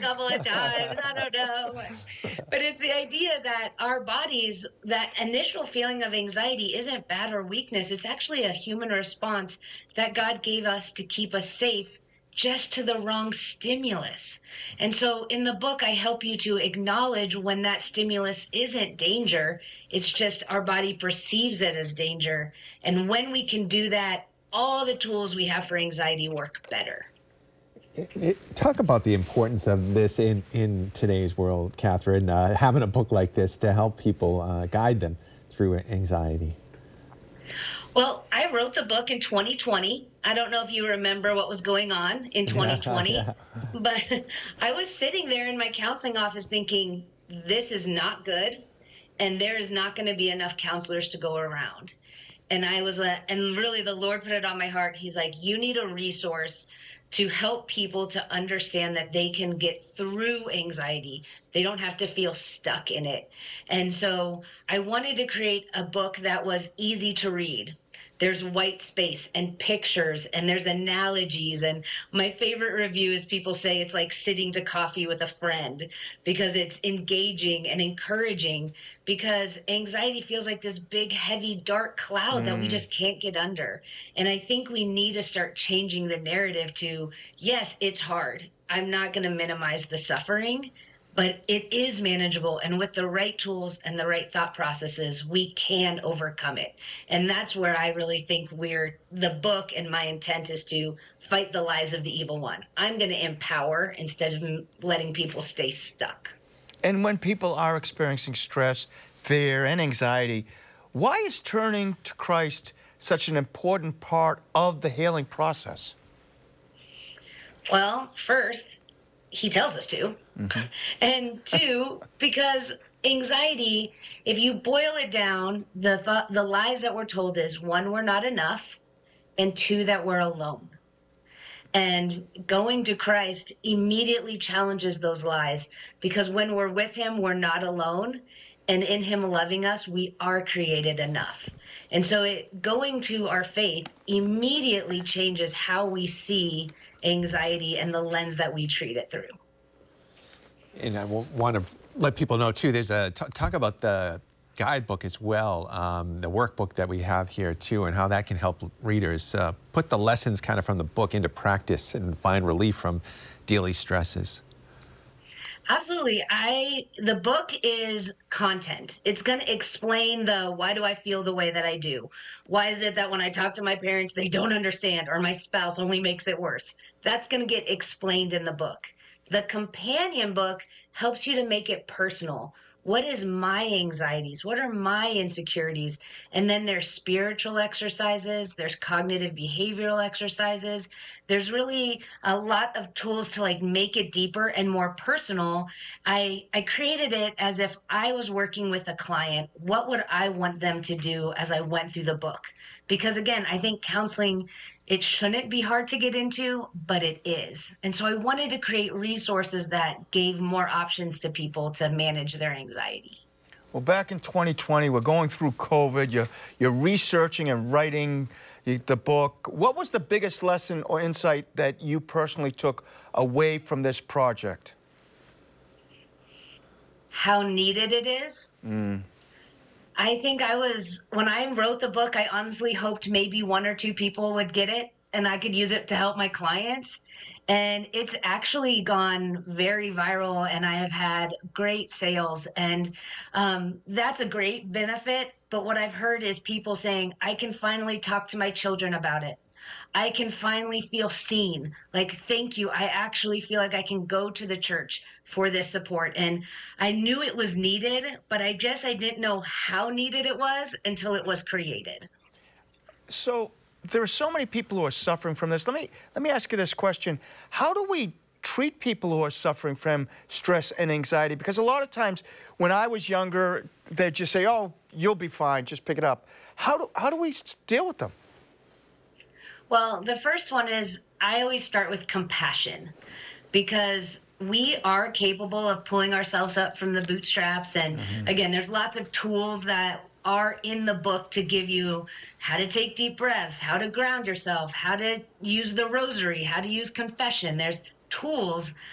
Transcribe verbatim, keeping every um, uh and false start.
couple of times. I don't know. But it's the idea that our bodies, that initial feeling of anxiety isn't bad or weakness. It's actually a human response that God gave us to keep us safe just to the wrong stimulus. And so in the book, I help you to acknowledge when that stimulus isn't danger. It's just our body perceives it as danger. And when we can do that, all the tools we have for anxiety work better. It, it, talk about the importance of this in, in today's world, Catherine, uh, having a book like this to help people uh, guide them through anxiety. Well, I wrote the book in twenty twenty. I don't know if you remember what was going on in twenty twenty, yeah, yeah. But I was sitting there in my counseling office thinking, this is not good, and there is not going to be enough counselors to go around. And I was, uh, and really the Lord put it on my heart. He's like, you need a resource to help people to understand that they can get through anxiety. They don't have to feel stuck in it. And so I wanted to create a book that was easy to read. There's white space and pictures and there's analogies. And my favorite review is people say it's like sitting to coffee with a friend because it's engaging and encouraging, because anxiety feels like this big, heavy, dark cloud mm. that we just can't get under. And I think we need to start changing the narrative to, yes, it's hard. I'm not going to minimize the suffering, but it is manageable, and with the right tools and the right thought processes, we can overcome it. And that's where I really think we're, the book and my intent is to fight the lies of the evil one. I'm going to empower instead of letting people stay stuck. And when people are experiencing stress, fear, and anxiety, why is turning to Christ such an important part of the healing process? Well, first, he tells us to. Mm-hmm. And two, because anxiety, if you boil it down, the th- the lies that we're told is, one, we're not enough, and two, that we're alone. And going to Christ immediately challenges those lies, because when we're with him, we're not alone. And in him loving us, we are created enough. And so it, going to our faith immediately changes how we see anxiety and the lens that we treat it through. And I want to let people know too, there's a, t- talk about the guidebook as well, um, the workbook that we have here too, and how that can help readers uh, put the lessons kind of from the book into practice and find relief from daily stresses. Absolutely. I the book is content. It's going to explain the why do I feel the way that I do? Why is it that when I talk to my parents, they don't understand, or my spouse only makes it worse? That's going to get explained in the book. The companion book helps you to make it personal. What is my anxieties? What are my insecurities? And then there's spiritual exercises, there's cognitive behavioral exercises. There's really a lot of tools to like make it deeper and more personal. I, I created it as if I was working with a client. What would I want them to do as I went through the book? Because again, I think counseling, it shouldn't be hard to get into, but it is. And so I wanted to create resources that gave more options to people to manage their anxiety. Well, back in twenty twenty, we're going through COVID. You're, you're researching and writing the book. What was the biggest lesson or insight that you personally took away from this project? How needed it is. Mm. I think I was, when I wrote the book, I honestly hoped maybe one or two people would get it and I could use it to help my clients. And it's actually gone very viral and I have had great sales. And um, that's a great benefit. But what I've heard is people saying, I can finally talk to my children about it. I can finally feel seen. Like, thank you. I actually feel like I can go to the church for this support. And I knew it was needed, but I guess I didn't know how needed it was until it was created. So there are so many people who are suffering from this. Let me, let me ask you this question. How do we treat people who are suffering from stress and anxiety? Because a lot of times when I was younger, they'd just say, oh, you'll be fine, just pick it up. How do, how do we deal with them? Well, the first one is I always start with compassion, because we are capable of pulling ourselves up from the bootstraps. And mm-hmm. again, there's lots of tools that are in the book to give you how to take deep breaths, how to ground yourself, how to use the rosary, how to use confession. There's tools